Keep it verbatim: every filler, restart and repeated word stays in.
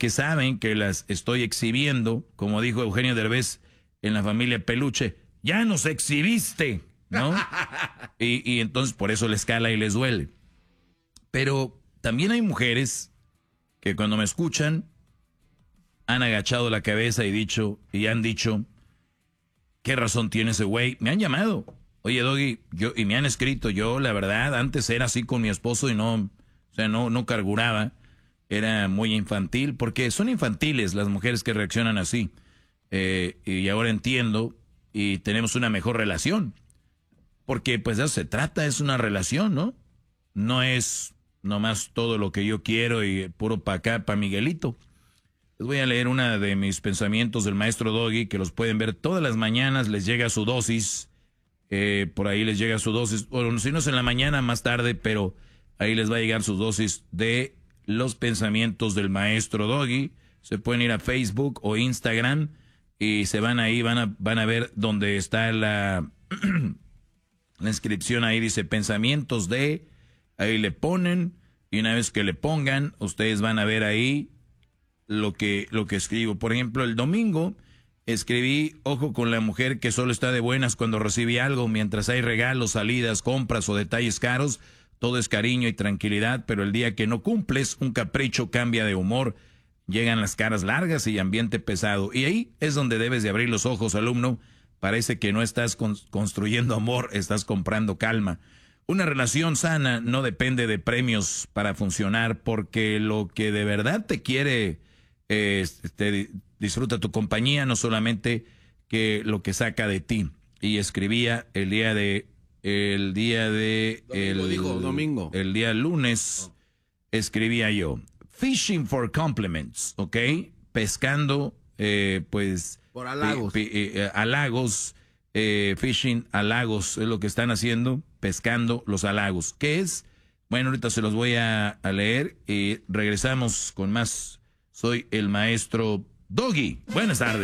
porque saben que las estoy exhibiendo, como dijo Eugenio Derbez en La Familia Peluche, ya nos exhibiste, ¿no? y, y entonces por eso les cala y les duele. Pero también hay mujeres que cuando me escuchan han agachado la cabeza y dicho y han dicho, ¿qué razón tiene ese güey? Me han llamado. Oye, Doggy, yo, y me han escrito, yo la verdad antes era así con mi esposo y no, o sea, no, no carburaba, era muy infantil, porque son infantiles las mujeres que reaccionan así, eh, y ahora entiendo y tenemos una mejor relación, porque pues de eso se trata, es una relación, ¿no? No es nomás todo lo que yo quiero y puro pa' acá, pa' Miguelito. Les voy a leer una de mis pensamientos del maestro Doggy, que los pueden ver todas las mañanas, les llega su dosis. Eh, por ahí les llega su dosis, bueno, si no es en la mañana, más tarde, pero ahí les va a llegar su dosis de los pensamientos del maestro Doggy. Se pueden ir a Facebook o Instagram y se van ahí, van a, van a ver donde está la, la inscripción, ahí dice pensamientos de, ahí le ponen, y una vez que le pongan, ustedes van a ver ahí lo que, lo que escribo. Por ejemplo, el domingo escribí, ojo con la mujer que solo está de buenas cuando recibe algo, mientras hay regalos, salidas, compras o detalles caros, todo es cariño y tranquilidad, pero el día que no cumples, un capricho cambia de humor, llegan las caras largas y ambiente pesado. Y ahí es donde debes de abrir los ojos, alumno, parece que no estás con, construyendo amor, estás comprando calma. Una relación sana no depende de premios para funcionar, porque lo que de verdad te quiere, eh, te disfruta tu compañía, no solamente que lo que saca de ti. Y escribía el día de, el día de, domingo, el, dijo, domingo. el día lunes, escribía yo, fishing for compliments, ¿ok? Pescando, eh, pues, por halagos, pi, pi, eh, halagos, eh, fishing halagos, es lo que están haciendo, pescando los halagos. ¿Qué es? Bueno, ahorita se los voy a, a leer y regresamos con más. Soy el maestro Doggy. Buenas tardes.